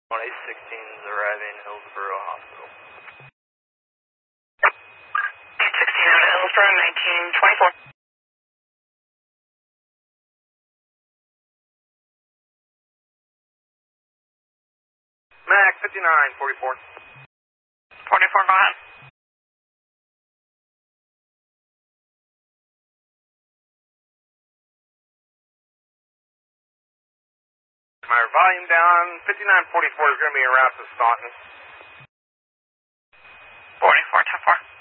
1A16 is arriving Hillsboro Hospital. 16 out of Hillsboro, 1924. Mac 5944. 44, go ahead. My volume down. 5944 is going to be en route to Staunton. 44, 10-4.